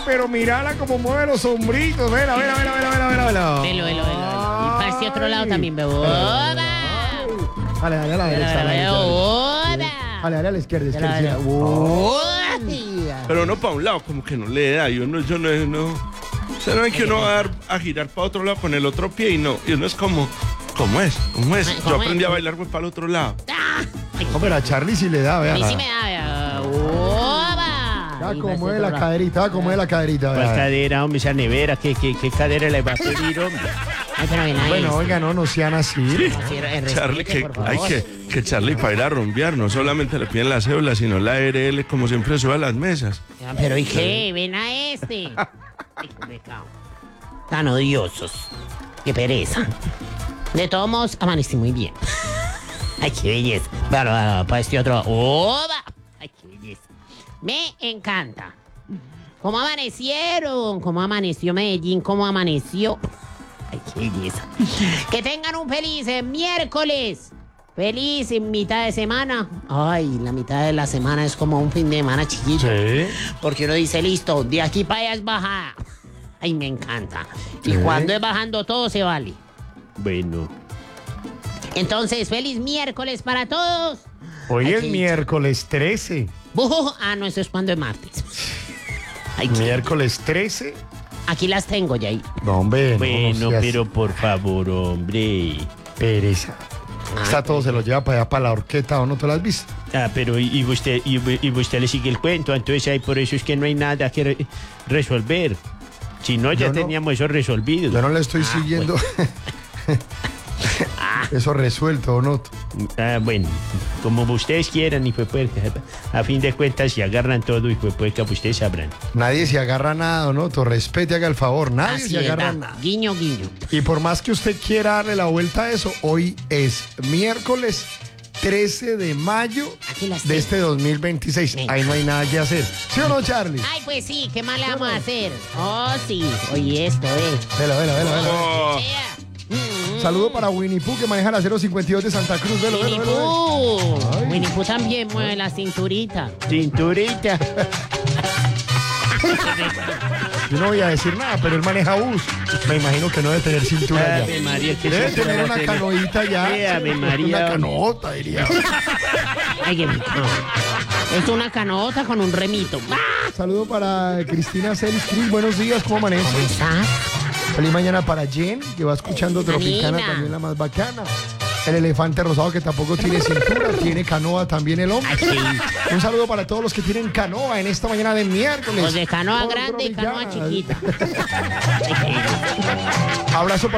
pero mírala como mueve los sombritos. Vela. Velo. Y para este otro lado también, bebo. Dale a la derecha. Dale a la izquierda. Pero no para un lado, como que no le da. Yo no. O sea, no es que uno va a girar para otro lado con el otro pie y no. Y uno es como. ¿Cómo es? Yo aprendí a bailar, para el otro lado. No, pero a Charlie sí le da, A vea. mí sí me da, vea. Como es la caderita, ¿Cuál cadera, hombre? Esa nevera, ¿qué cadera le va a pedir, hombre? Ay, pero ven ahí. Bueno, oiga, no sean así. Charlie, que Charlie para ir a rumbear no solamente le piden la cédula, sino la ARL, como siempre sube a las mesas. Pero ¿y qué? Ven a este. Ay, qué pecado. Tan odiosos. Qué pereza. De todos modos, amanecí muy bien. Ay, qué belleza. Bueno, para este otro. ¡Oba! Ay, qué belleza. Me encanta. ¿Cómo amanecieron? ¿Cómo amaneció Medellín? ¿Cómo amaneció? Ay, qué belleza. Que tengan un feliz miércoles. Feliz mitad de semana. Ay, la mitad de la semana es como un fin de semana chiquito. Sí. Porque uno dice, listo, de aquí para allá es bajada. Ay, me encanta. Y cuando es bajando todo se vale. Bueno. Entonces, feliz miércoles para todos. Hoy es miércoles 13. No, eso es cuando es martes. Ay, Miércoles 13. Aquí las tengo, ya ahí. No, hombre. Bueno, pero por favor, hombre. Pereza. Está todo, se lo lleva para allá, para la horqueta, ¿o no te lo has visto? Pero y usted le sigue el cuento, entonces ahí por eso es que no hay nada que resolver. Si no, ya teníamos eso resolvido. Yo no le estoy siguiendo. Eso resuelto, ¿o no? Bueno, como ustedes quieran, y a fin de cuentas, si agarran todo, y que ustedes sabrán. Nadie se agarra nada, ¿no? Respete, haga el favor. Nadie Así se es, agarra nada. Guiño, guiño. Y por más que usted quiera darle la vuelta a eso, hoy es miércoles 13 de mayo de este 2026. Ahí no hay nada que hacer. ¿Sí o no, Charlie? Ay, pues sí, ¿qué más le vamos a hacer? Oh, sí. Oye, esto, Vela. Oh. Saludo para Winnie Pooh, que maneja la 052 de Santa Cruz. Velo. Winnie Pooh también mueve la cinturita. Cinturita. Yo no voy a decir nada, pero él maneja bus. Me imagino que no debe tener cintura Ave ya. María, ¿qué Debe cintura tener va a una tener? canoita ya. Ave María. Una canota, diría. Ay, qué rico. Es una canota con un remito. Saludo para Cristina Celis. Cris, buenos días, ¿cómo amanece? ¿Cómo estás? Feliz mañana para Jen, que va escuchando Tropicana, Anina. también la más bacana. El elefante rosado, que tampoco tiene cintura, tiene canoa también el hombre. Ay, sí. Un saludo para todos los que tienen canoa en esta mañana de miércoles. Pues de canoa Por grande y canoa Tropicana. chiquita. Abrazo para